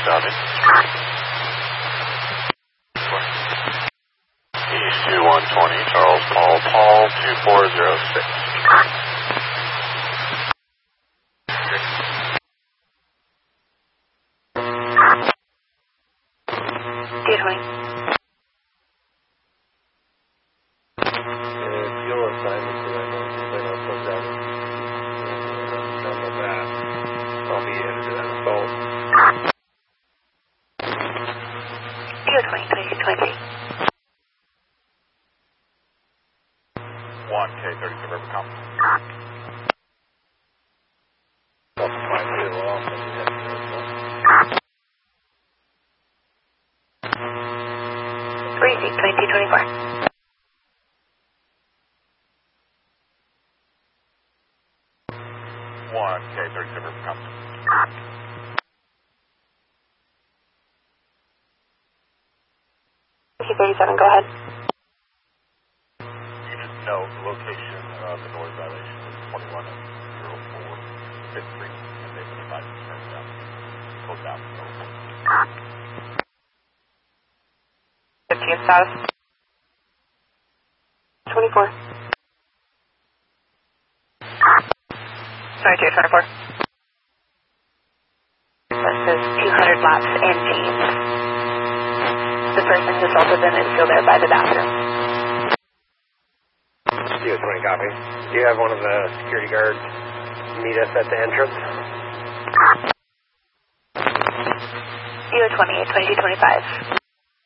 copy. East 2120, Charles Paul 2406. Fuel assignment for that one, they don't put that on that. I'll be added to that assault. 220, 1K30 Suburban Company. I'll supply fuel off and head to the 2224. 1K30 Suburban Company. T37, go ahead. Unit note the location of the noise violation is 2104 5th Street, and they've been advised to turn down. Close down. 15 status. 24. 2224. That says 200 laps and change. The person who assaulted them is still there by the bathroom. 20 copy. Do you have one of the security guards meet us at the entrance? 028, 2225.